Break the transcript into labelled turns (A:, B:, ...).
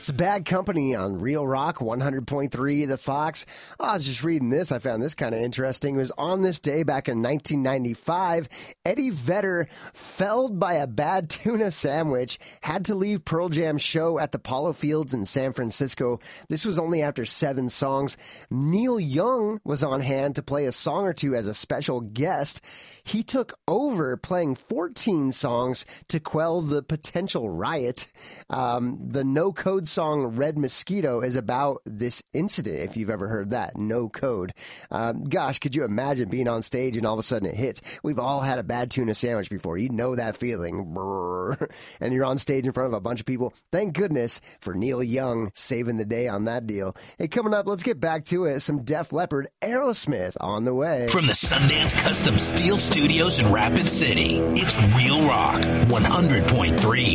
A: That's Bad Company on Real Rock 100.3 The Fox. I was just reading this. I found this kind of interesting. It was on this day back in 1995. Eddie Vedder, felled by a bad tuna sandwich, had to leave Pearl Jam's show at the Apollo Fields in San Francisco. This was only after 7 songs. Neil Young was on hand to play a song or two as a special guest. He took over playing 14 songs to quell the potential riot. The No Code song Red Mosquito is about this incident, if you've ever heard that. No Code. Gosh, could you imagine being on stage and all of a sudden it hits? We've all had a bad tuna sandwich before. You know that feeling. Brrr. And you're on stage in front of a bunch of people. Thank goodness for Neil Young saving the day on that deal. Hey, coming up, let's get back to it. Some Def Leppard, Aerosmith on the way.
B: From the Sundance Custom Steel Studios in Rapid City, it's Real Rock 100.3.